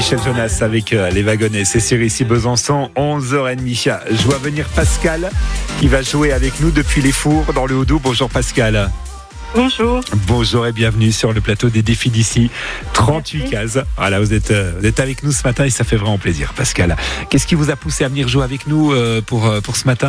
Michel Jonas avec les wagonnets, c'est sur ici Besançon, 11h30. Je vois venir Pascal qui va jouer avec nous depuis les Fours dans le Haut-Doubs. Bonjour Pascal. Bonjour. Bonjour et bienvenue sur le plateau des défis d'ici. 38 Merci. cases. Voilà, vous êtes avec nous ce matin et ça fait vraiment plaisir. Pascal, qu'est-ce qui vous a poussé à venir jouer avec nous pour ce matin ?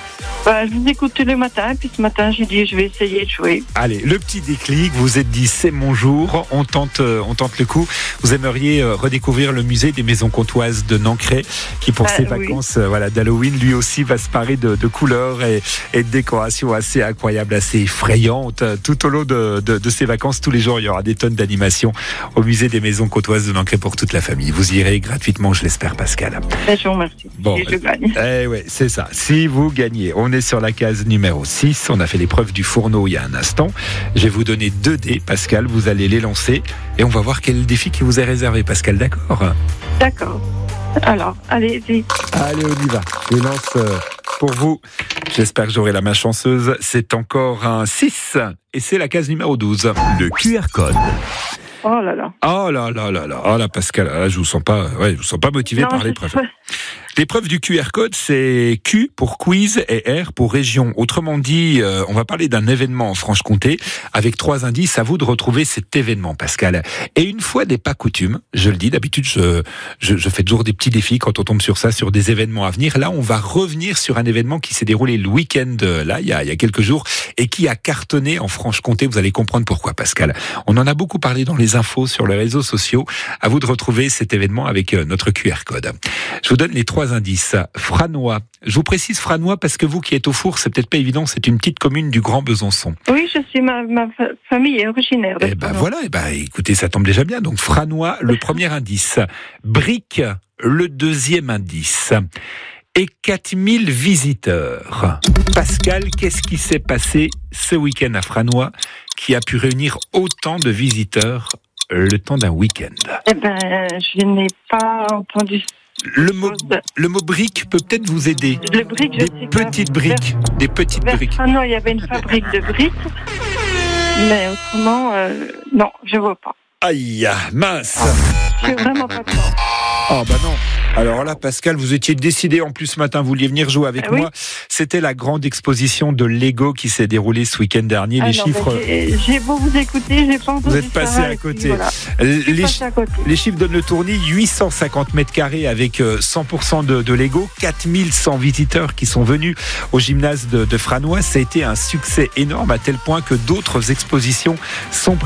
Je vous écoute tous les matins, puis ce matin j'ai dit je vais essayer de jouer. Allez, le petit déclic, vous vous êtes dit c'est mon jour, on tente le coup. Vous aimeriez redécouvrir le musée des maisons comtoises de Nancray qui pour ses vacances d'Halloween, lui aussi va se parer de couleurs et de décorations assez incroyables, assez effrayantes. Tout au long de ses vacances, tous les jours, il y aura des tonnes d'animations au musée des maisons comtoises de Nancray pour toute la famille. Vous irez gratuitement, je l'espère, Pascal. Je vous remercie. Bon, et je gagne. Ouais, c'est ça. Si vous gagnez, on est sur la case numéro 6. On a fait l'épreuve du fourneau il y a un instant. Je vais vous donner 2 dés, Pascal. Vous allez les lancer et on va voir quel défi qui vous est réservé, Pascal. D'accord ? D'accord. Alors, allez-y. Allez, on y va. Je lance pour vous. J'espère que j'aurai la main chanceuse. C'est encore un 6 et c'est la case numéro 12. Le QR code. Oh là là. Oh là là là là. Oh là, Pascal, là, je vous sens pas motivé par l'épreuve. L'épreuve du QR code, c'est Q pour quiz et R pour région. Autrement dit, on va parler d'un événement en Franche-Comté avec 3 indices. À vous de retrouver cet événement, Pascal. Et une fois n'est pas coutume, je le dis, d'habitude, je fais toujours des petits défis quand on tombe sur ça, sur des événements à venir. Là, on va revenir sur un événement qui s'est déroulé le week-end, là, il y a quelques jours, et qui a cartonné en Franche-Comté. Vous allez comprendre pourquoi, Pascal. On en a beaucoup parlé dans les infos, sur les réseaux sociaux. À vous de retrouver cet événement avec notre QR code. Je vous donne les 3 indices. Franois. Je vous précise Franois parce que vous qui êtes au Four, c'est peut-être pas évident, c'est une petite commune du Grand Besançon. Oui, je suis ma famille est originaire de Franois. Écoutez, ça tombe déjà bien. Donc Franois, le premier indice. Brique, le deuxième indice. Et 4000 visiteurs. Pascal, qu'est-ce qui s'est passé ce week-end à Franois qui a pu réunir autant de visiteurs le temps d'un week-end ? Je n'ai pas entendu. Le mot brique peut peut-être vous aider. Le brique, des petites briques. Des petites briques. Franois, il y avait une fabrique de briques. Mais autrement, non, je ne vois pas. Aïe, mince. Je suis vraiment pas fort. Oh bah non. Alors là, Pascal, vous étiez décidé en plus ce matin, vous vouliez venir jouer avec moi. C'était la grande exposition de Lego qui s'est déroulée ce week-end dernier. Les chiffres. J'ai beau vous écouter, j'ai pas entendu. Vous êtes passé à côté. Voilà. Les chiffres donnent le tournis. 850 mètres carrés avec 100% de Lego. 4100 visiteurs qui sont venus au gymnase de Franois. Ça a été un succès énorme à tel point que d'autres expositions sont